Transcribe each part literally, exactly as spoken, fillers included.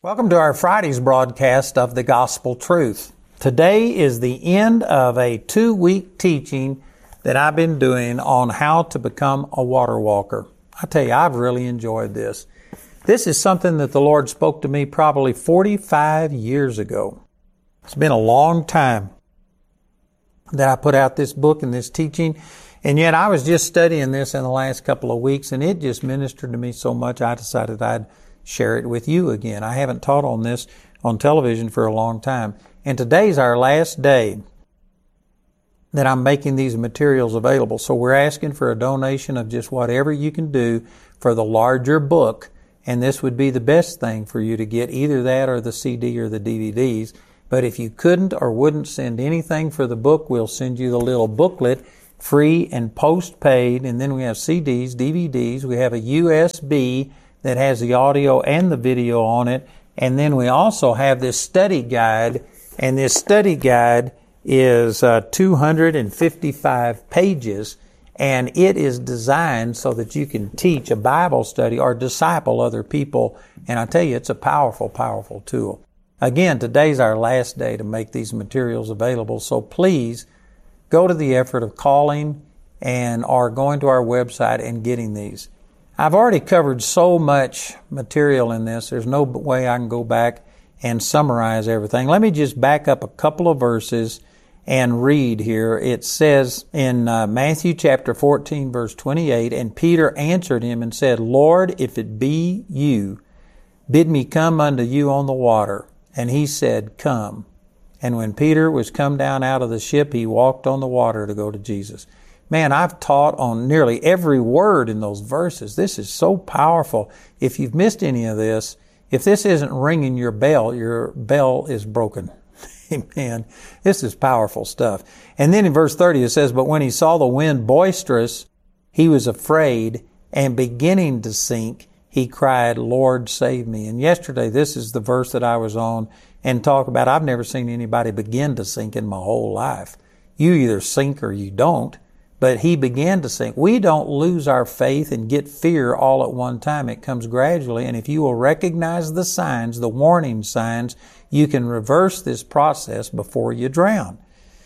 Welcome to our Friday's broadcast of the Gospel Truth. Today is the end of a two-week teaching that I've been doing on how to become a water walker. I tell you, I've really enjoyed this. This is something that the Lord spoke to me probably forty-five years ago. It's been a long time that I put out this book and this teaching, and yet I was just studying this in the last couple of weeks, and it just ministered to me so much I decided I'd share it with you again. I haven't taught on this on television for a long time. And today's our last day that I'm making these materials available. So we're asking for a donation of just whatever you can do for the larger book. And this would be the best thing for you to get, either that or the C D or the D V Ds. But if you couldn't or wouldn't send anything for the book, we'll send you the little booklet, free and post-paid. And then we have C Ds, D V Ds. We have a U S B that has the audio and the video on it. And then we also have this study guide, and this study guide is uh, two hundred fifty-five pages, and it is designed so that you can teach a Bible study or disciple other people. And I tell you, it's a powerful, powerful tool. Again, today's our last day to make these materials available, so please go to the effort of calling and or going to our website and getting these. I've already covered so much material in this, there's no way I can go back and summarize everything. Let me just back up a couple of verses and read here. It says in uh, Matthew chapter fourteen, verse twenty-eight, "And Peter answered him and said, Lord, if it be you, bid me come unto you on the water. And he said, Come. And when Peter was come down out of the ship, he walked on the water to go to Jesus." Man, I've taught on nearly every word in those verses. This is so powerful. If you've missed any of this, if this isn't ringing your bell, your bell is broken. Amen. This is powerful stuff. And then in verse thirty it says, "But when he saw the wind boisterous, he was afraid, and beginning to sink, he cried, Lord, save me." And yesterday, this is the verse that I was on and talk about. I've never seen anybody begin to sink in my whole life. You either sink or you don't. But he began to sink. We don't lose our faith and get fear all at one time. It comes gradually. And if you will recognize the signs, the warning signs, you can reverse this process before you drown.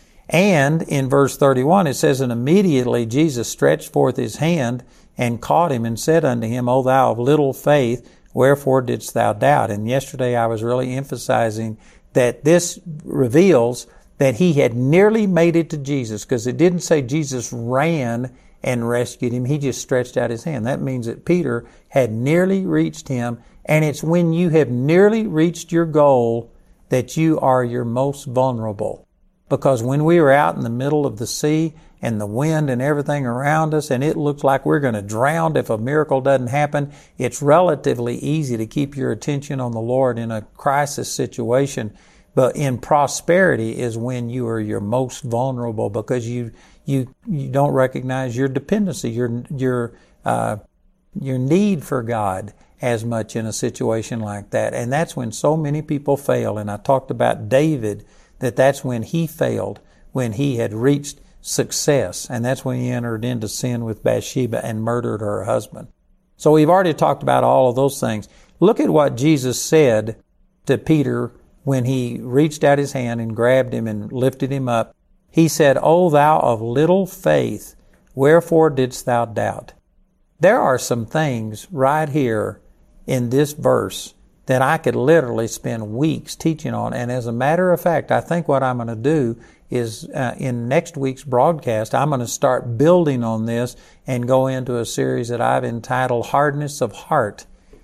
And in verse thirty-one, it says, "And immediately Jesus stretched forth his hand and caught him and said unto him, O thou of little faith, wherefore didst thou doubt?" And yesterday I was really emphasizing that this reveals that he had nearly made it to Jesus, because it didn't say Jesus ran and rescued him. He just stretched out his hand. That means that Peter had nearly reached him, and it's when you have nearly reached your goal that you are your most vulnerable. Because when we were out in the middle of the sea and the wind and everything around us, and it looks like we're going to drown if a miracle doesn't happen, it's relatively easy to keep your attention on the Lord in a crisis situation. But in prosperity is when you are your most vulnerable, because you you you don't recognize your dependency, your your uh, your need for God as much in a situation like that. And that's when so many people fail. And I talked about David, that that's when he failed, when he had reached success. And that's when he entered into sin with Bathsheba and murdered her husband. So we've already talked about all of those things. Look at what Jesus said to Peter when he reached out his hand and grabbed him and lifted him up. He said, O thou of little faith, wherefore didst thou doubt? There are some things right here in this verse that I could literally spend weeks teaching on. And as a matter of fact, I think what I'm going to do is uh, in next week's broadcast, I'm going to start building on this and go into a series that I've entitled Hardness of Heart.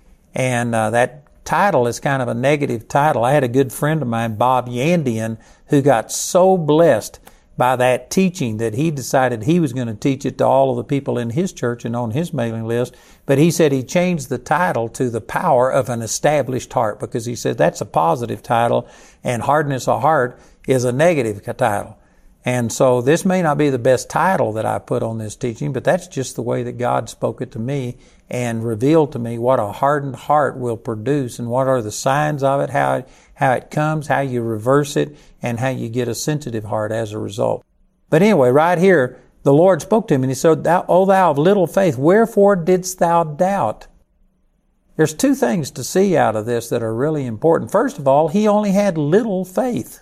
And uh, that title is kind of a negative title. I had a good friend of mine, Bob Yandian, who got so blessed by that teaching that he decided he was going to teach it to all of the people in his church and on his mailing list. But he said he changed the title to The Power of an Established Heart, because he said that's a positive title and Hardness of Heart is a negative title. And so this may not be the best title that I put on this teaching, but that's just the way that God spoke it to me and revealed to me what a hardened heart will produce and what are the signs of it, how, how it comes, how you reverse it, and how you get a sensitive heart as a result. But anyway, right here, the Lord spoke to him and he said, "O thou of little faith, wherefore didst thou doubt?" There's two things to see out of this that are really important. First of all, he only had little faith.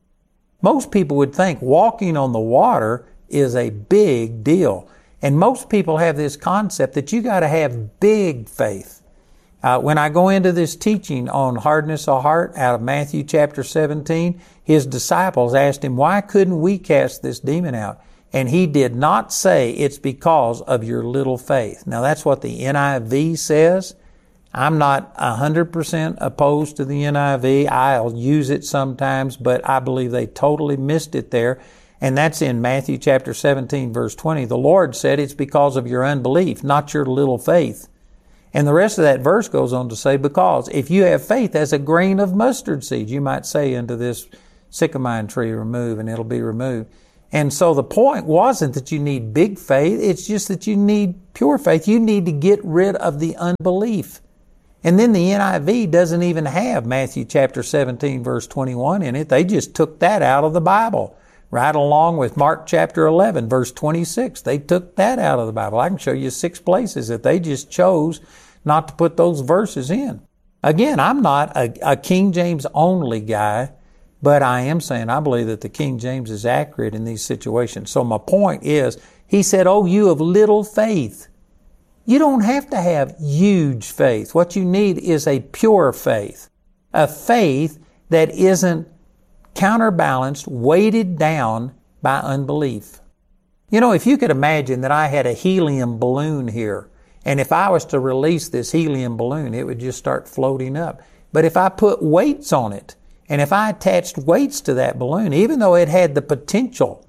Most people would think walking on the water is a big deal. And most people have this concept that you got to have big faith. Uh, when I go into this teaching on hardness of heart out of Matthew chapter seventeen, his disciples asked him, why couldn't we cast this demon out? And he did not say it's because of your little faith. Now that's what the N I V says. I'm not one hundred percent opposed to the N I V. I'll use it sometimes, but I believe they totally missed it there. And that's in Matthew chapter seventeen, verse twenty. The Lord said it's because of your unbelief, not your little faith. And the rest of that verse goes on to say, because if you have faith as a grain of mustard seed, you might say unto this sycamine tree, remove, and it'll be removed. And so the point wasn't that you need big faith. It's just that you need pure faith. You need to get rid of the unbelief. And then the N I V doesn't even have Matthew chapter seventeen, verse twenty-one in it. They just took that out of the Bible. Right along with Mark chapter eleven, verse twenty-six. They took that out of the Bible. I can show you six places that they just chose not to put those verses in. Again, I'm not a, a King James only guy, but I am saying I believe that the King James is accurate in these situations. So my point is, he said, oh, you of little faith. You don't have to have huge faith. What you need is a pure faith. A faith that isn't counterbalanced, weighted down by unbelief. You know, if you could imagine that I had a helium balloon here, and if I was to release this helium balloon, it would just start floating up. But if I put weights on it, and if I attached weights to that balloon, even though it had the potential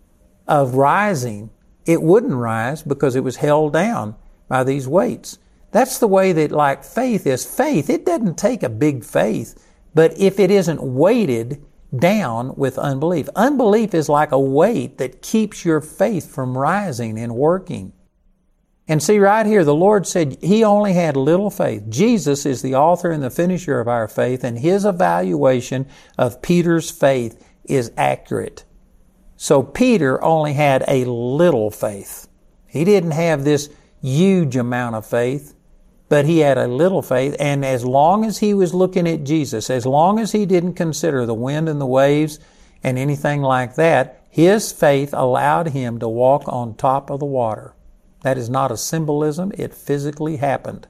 of rising, it wouldn't rise because it was held down by these weights. That's the way that, like, faith is. Faith, it doesn't take a big faith, but if it isn't weighted down with unbelief. Unbelief is like a weight that keeps your faith from rising and working. And see right here, the Lord said He only had little faith. Jesus is the author and the finisher of our faith, and His evaluation of Peter's faith is accurate. So Peter only had a little faith. He didn't have this huge amount of faith, but he had a little faith. And as long as he was looking at Jesus, as long as he didn't consider the wind and the waves and anything like that, his faith allowed him to walk on top of the water. That is not a symbolism. It physically happened.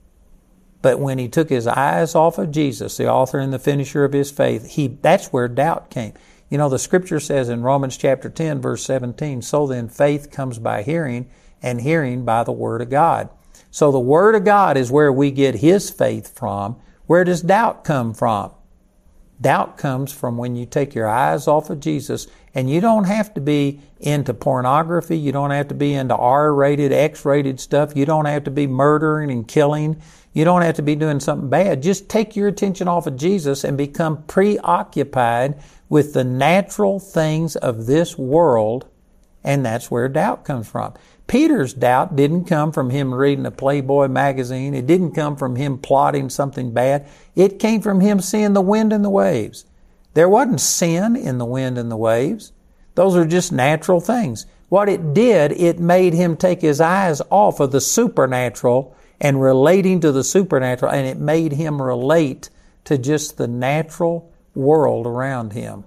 But when he took his eyes off of Jesus, the author and the finisher of his faith, he that's where doubt came. You know, the Scripture says in Romans chapter ten, verse seventeen, so then faith comes by hearing, and hearing by the Word of God. So the Word of God is where we get His faith from. Where does doubt come from? Doubt comes from when you take your eyes off of Jesus, and you don't have to be into pornography. You don't have to be into R-rated, X-rated stuff. You don't have to be murdering and killing. You don't have to be doing something bad. Just take your attention off of Jesus and become preoccupied with the natural things of this world, and that's where doubt comes from. Peter's doubt didn't come from him reading a Playboy magazine. It didn't come from him plotting something bad. It came from him seeing the wind and the waves. There wasn't sin in the wind and the waves. Those are just natural things. What it did, it made him take his eyes off of the supernatural and relating to the supernatural, and it made him relate to just the natural world around him.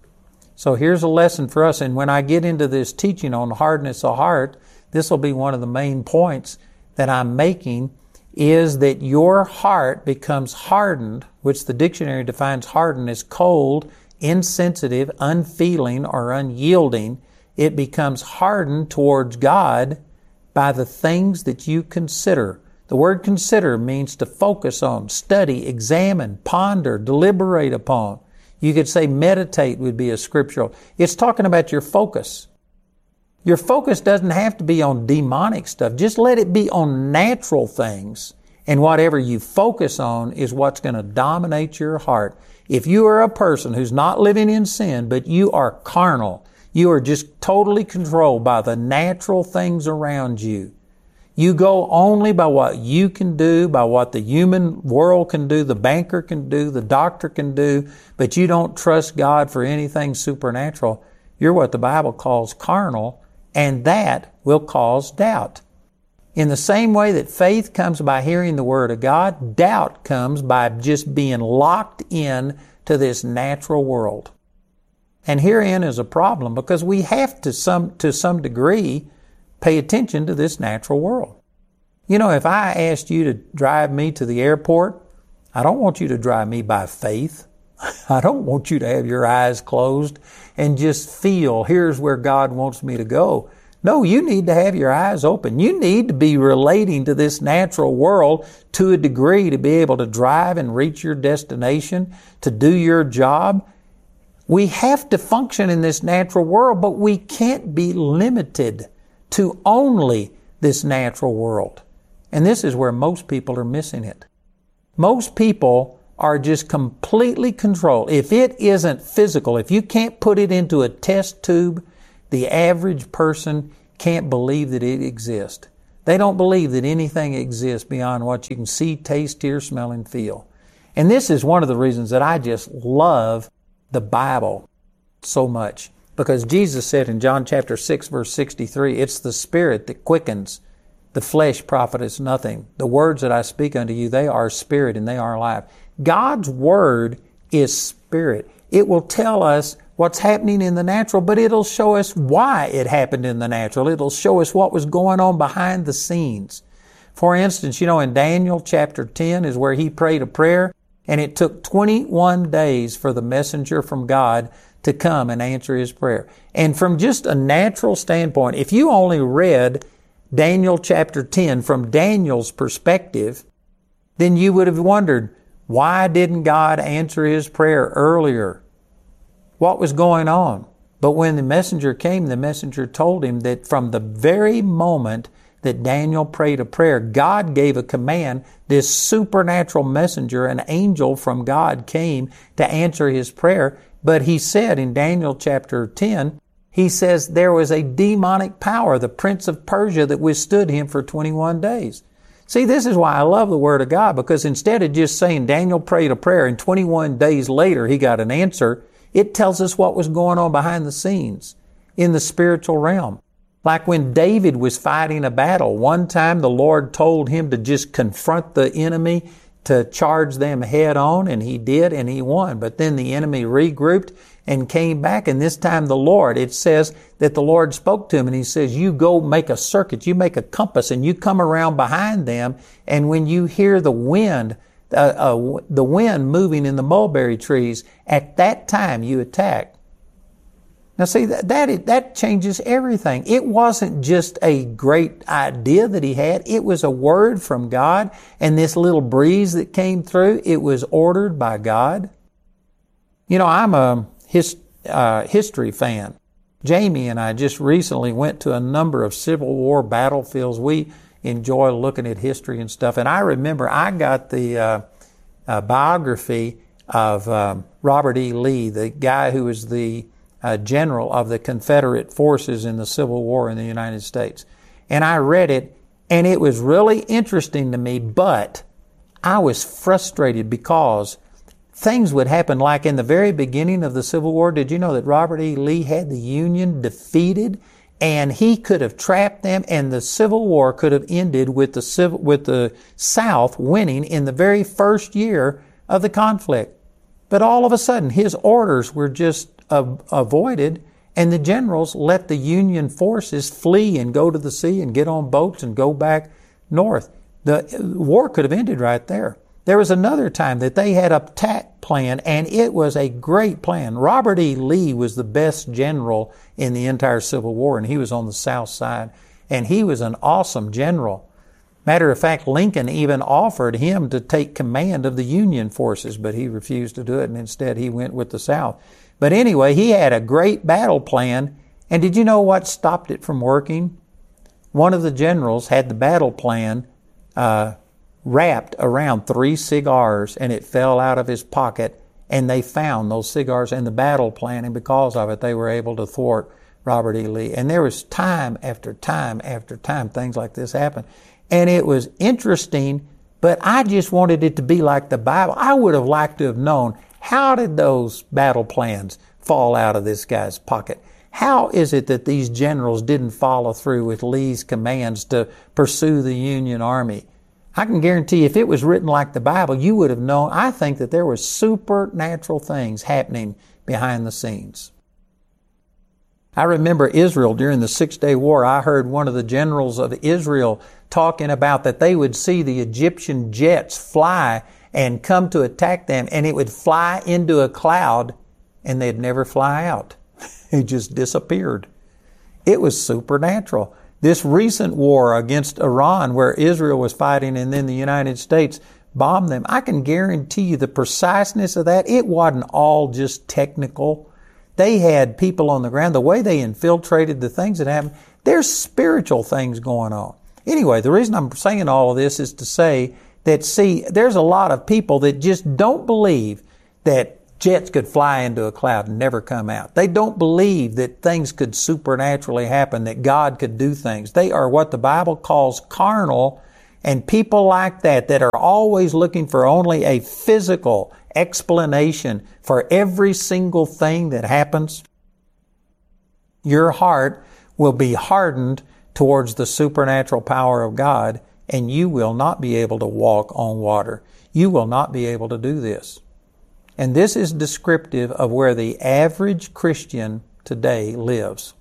So here's a lesson for us, and when I get into this teaching on hardness of heart, this will be one of the main points that I'm making, is that your heart becomes hardened, which the dictionary defines hardened as cold, insensitive, unfeeling, or unyielding. It becomes hardened towards God by the things that you consider. The word consider means to focus on, study, examine, ponder, deliberate upon. You could say meditate would be a scriptural. It's talking about your focus. Your focus doesn't have to be on demonic stuff. Just let it be on natural things. And whatever you focus on is what's going to dominate your heart. If you are a person who's not living in sin, but you are carnal, you are just totally controlled by the natural things around you. You go only by what you can do, by what the human world can do, the banker can do, the doctor can do, but you don't trust God for anything supernatural. You're what the Bible calls carnal, and that will cause doubt. In the same way that faith comes by hearing the Word of God, doubt comes by just being locked in to this natural world. And herein is a problem because we have to some, to some degree pay attention to this natural world. You know, if I asked you to drive me to the airport, I don't want you to drive me by faith. I don't want you to have your eyes closed and just feel, here's where God wants me to go. No, you need to have your eyes open. You need to be relating to this natural world to a degree to be able to drive and reach your destination, to do your job. We have to function in this natural world, but we can't be limited to only this natural world. And this is where most people are missing it. Most people are just completely controlled. If it isn't physical, if you can't put it into a test tube, the average person can't believe that it exists. They don't believe that anything exists beyond what you can see, taste, hear, smell, and feel. And this is one of the reasons that I just love the Bible so much. Because Jesus said in John chapter six, verse sixty-three, it's the Spirit that quickens. The flesh profiteth nothing. The words that I speak unto you, they are spirit and they are life. God's Word is spirit. It will tell us what's happening in the natural, but it'll show us why it happened in the natural. It'll show us what was going on behind the scenes. For instance, you know, in Daniel chapter ten is where he prayed a prayer, and it took twenty-one days for the messenger from God to come and answer his prayer. And from just a natural standpoint, if you only read Daniel chapter ten from Daniel's perspective, then you would have wondered, why didn't God answer his prayer earlier? What was going on? But when the messenger came, the messenger told him that from the very moment that Daniel prayed a prayer, God gave a command. This supernatural messenger, an angel from God, came to answer his prayer. But he said in Daniel chapter ten, he says there was a demonic power, the prince of Persia, that withstood him for twenty-one days. See, this is why I love the Word of God, because instead of just saying Daniel prayed a prayer and twenty-one days later he got an answer, it tells us what was going on behind the scenes in the spiritual realm. Like when David was fighting a battle, one time the Lord told him to just confront the enemy, to charge them head on, and he did, and he won. But then the enemy regrouped and came back, and this time the Lord, it says that the Lord spoke to him, and he says, you go make a circuit, you make a compass, and you come around behind them, and when you hear the wind, uh, uh, the wind moving in the mulberry trees, at that time you attack. Now see, that, that, that changes everything. It wasn't just a great idea that he had. It was a word from God, and this little breeze that came through, it was ordered by God. You know, I'm a his, uh, history fan. Jamie and I just recently went to a number of Civil War battlefields. We enjoy looking at history and stuff. And I remember I got the uh, uh, biography of um, Robert E. Lee, the guy who was the Uh, general of the Confederate forces in the Civil War in the United States. And I read it, and it was really interesting to me, but I was frustrated because things would happen like in the very beginning of the Civil War. Did you know that Robert E. Lee had the Union defeated, and he could have trapped them, and the Civil War could have ended with the civil, with the South winning in the very first year of the conflict. But all of a sudden, his orders were just avoided, and the generals let the Union forces flee and go to the sea and get on boats and go back north. The war could have ended right there. There was another time that they had a attack plan, and it was a great plan. Robert E. Lee was the best general in the entire Civil War, and he was on the south side, and he was an awesome general. Matter of fact, Lincoln even offered him to take command of the Union forces, but he refused to do it, and instead he went with the South. But anyway, he had a great battle plan, and did you know what stopped it from working? One of the generals had the battle plan uh, wrapped around three cigars, and it fell out of his pocket, and they found those cigars in the battle plan, and because of it, they were able to thwart Robert E. Lee. And there was time after time after time things like this happened. And it was interesting, but I just wanted it to be like the Bible. I would have liked to have known, how did those battle plans fall out of this guy's pocket? How is it that these generals didn't follow through with Lee's commands to pursue the Union Army? I can guarantee if it was written like the Bible, you would have known. I think that there were supernatural things happening behind the scenes. I remember Israel during the Six-Day War. I heard one of the generals of Israel talking about that they would see the Egyptian jets fly and come to attack them, and it would fly into a cloud, and they'd never fly out. It just disappeared. It was supernatural. This recent war against Iran, where Israel was fighting and then the United States bombed them, I can guarantee you the preciseness of that, it wasn't all just technical. They had people on the ground. The way they infiltrated the things that happened, there's spiritual things going on. Anyway, the reason I'm saying all of this is to say that, see, there's a lot of people that just don't believe that jets could fly into a cloud and never come out. They don't believe that things could supernaturally happen, that God could do things. They are what the Bible calls carnal, and people like that, that are always looking for only a physical explanation for every single thing that happens. Your heart will be hardened towards the supernatural power of God, and you will not be able to walk on water. You will not be able to do this. And this is descriptive of where the average Christian today lives.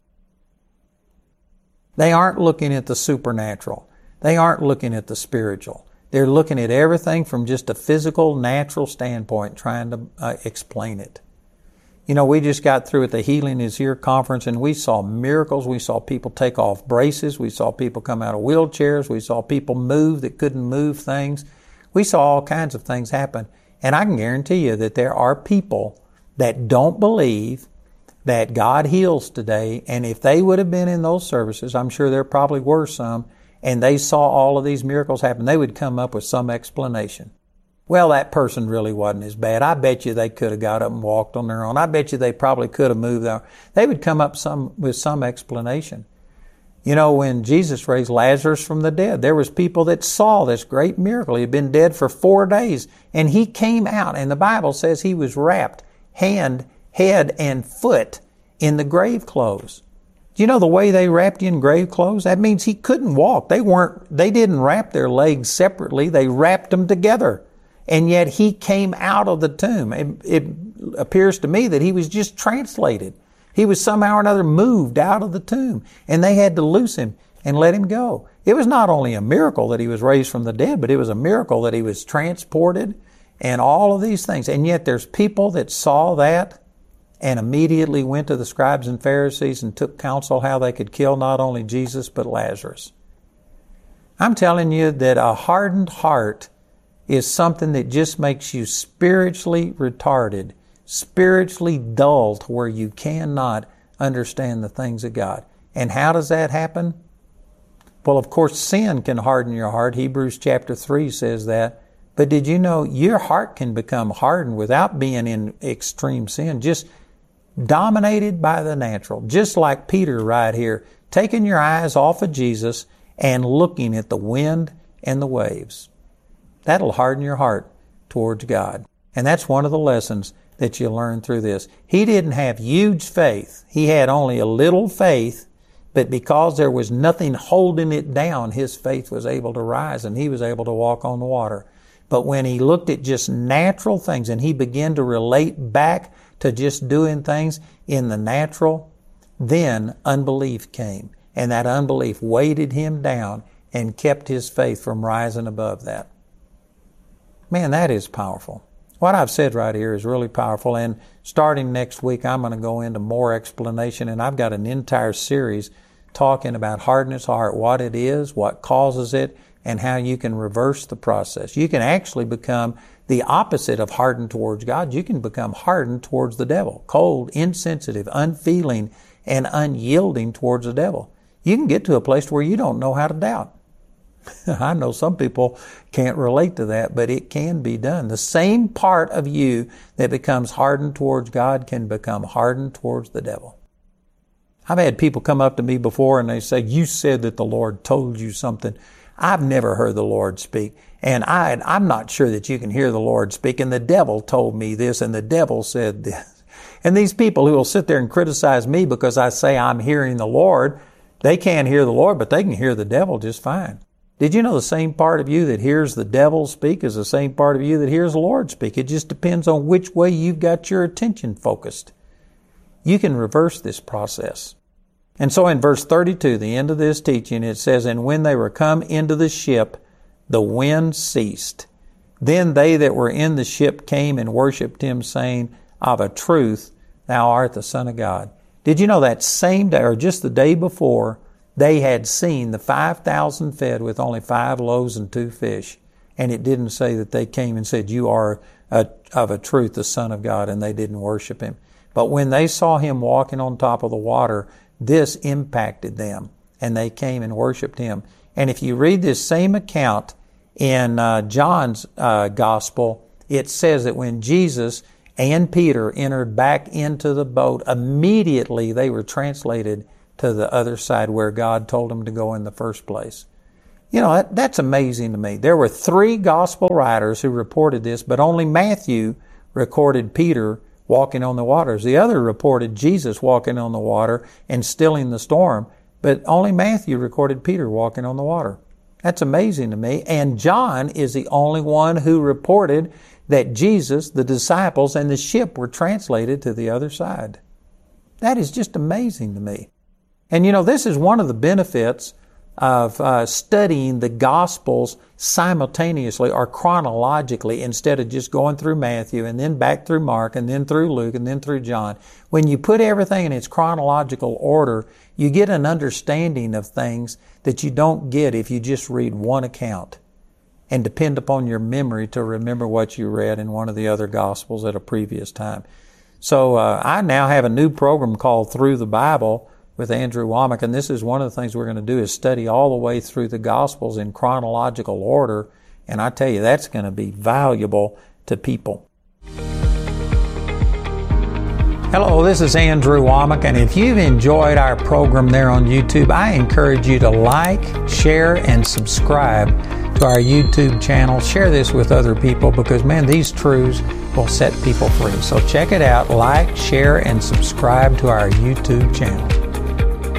They aren't looking at the supernatural. They aren't looking at the spiritual. They're looking at everything from just a physical, natural standpoint, trying to uh, explain it. You know, we just got through at the Healing is Here conference, and we saw miracles. We saw people take off braces. We saw people come out of wheelchairs. We saw people move that couldn't move things. We saw all kinds of things happen. And I can guarantee you that there are people that don't believe that God heals today. And if they would have been in those services, I'm sure there probably were some, and they saw all of these miracles happen, they would come up with some explanation. Well, that person really wasn't as bad. I bet you they could have got up and walked on their own. I bet you they probably could have moved out. They would come up some with some explanation. You know, when Jesus raised Lazarus from the dead, there was people that saw this great miracle. He had been dead for four days, and he came out, and the Bible says he was wrapped hand, head, and foot in the grave clothes. Do you know the way they wrapped you in grave clothes? That means he couldn't walk. They weren't, they didn't wrap their legs separately. They wrapped them together. And yet he came out of the tomb. It, it appears to me that he was just translated. He was somehow or another moved out of the tomb, and they had to loose him and let him go. It was not only a miracle that he was raised from the dead, but it was a miracle that he was transported and all of these things. And yet there's people that saw that and immediately went to the scribes and Pharisees and took counsel how they could kill not only Jesus but Lazarus. I'm telling you that a hardened heart is something that just makes you spiritually retarded, spiritually dull to where you cannot understand the things of God. And how does that happen? Well, of course, sin can harden your heart. Hebrews chapter three says that. But did you know your heart can become hardened without being in extreme sin, just dominated by the natural, just like Peter right here, taking your eyes off of Jesus and looking at the wind and the waves. That'll harden your heart towards God. And that's one of the lessons that you learn through this. He didn't have huge faith. He had only a little faith, but because there was nothing holding it down, his faith was able to rise and he was able to walk on the water. But when he looked at just natural things and he began to relate back to just doing things in the natural, then unbelief came. And that unbelief weighted him down and kept his faith from rising above that. Man, that is powerful. What I've said right here is really powerful, and starting next week, I'm going to go into more explanation, and I've got an entire series talking about hardness of heart, what it is, what causes it, and how you can reverse the process. You can actually become the opposite of hardened towards God. You can become hardened towards the devil, cold, insensitive, unfeeling, and unyielding towards the devil. You can get to a place where you don't know how to doubt. I know some people can't relate to that, but it can be done. The same part of you that becomes hardened towards God can become hardened towards the devil. I've had people come up to me before and they say, you said that the Lord told you something. I've never heard the Lord speak, and I, I'm not sure that you can hear the Lord speak, and the devil told me this, and the devil said this. And these people who will sit there and criticize me because I say I'm hearing the Lord, they can't hear the Lord, but they can hear the devil just fine. Did you know the same part of you that hears the devil speak is the same part of you that hears the Lord speak? It just depends on which way you've got your attention focused. You can reverse this process. And so in verse thirty-two, the end of this teaching, it says, "And when they were come into the ship, the wind ceased. Then they that were in the ship came and worshipped him, saying, Of a truth, thou art the Son of God." Did you know that same day, or just the day before, they had seen the five thousand fed with only five loaves and two fish. And it didn't say that they came and said, "You are a, of a truth the Son of God," and they didn't worship him. But when they saw him walking on top of the water, this impacted them, and they came and worshiped him. And if you read this same account in uh, John's uh, gospel, it says that when Jesus and Peter entered back into the boat, immediately they were translated to the other side where God told them to go in the first place. You know, that, that's amazing to me. There were three gospel writers who reported this, but only Matthew recorded Peter walking on the waters. The other reported Jesus walking on the water and stilling the storm, but only Matthew recorded Peter walking on the water. That's amazing to me. And John is the only one who reported that Jesus, the disciples, and the ship were translated to the other side. That is just amazing to me. And you know, this is one of the benefits of uh, studying the Gospels simultaneously or chronologically instead of just going through Matthew and then back through Mark and then through Luke and then through John. When you put everything in its chronological order, you get an understanding of things that you don't get if you just read one account and depend upon your memory to remember what you read in one of the other Gospels at a previous time. So uh, I now have a new program called Through the Bible with Andrew Wommack, and this is one of the things we're going to do is study all the way through the Gospels in chronological order, and I tell you, that's going to be valuable to people. Hello, this is Andrew Wommack, and if you've enjoyed our program there on YouTube, I encourage you to like, share, and subscribe to our YouTube channel. Share this with other people because, man, these truths will set people free. So check it out, like, share, and subscribe to our YouTube channel.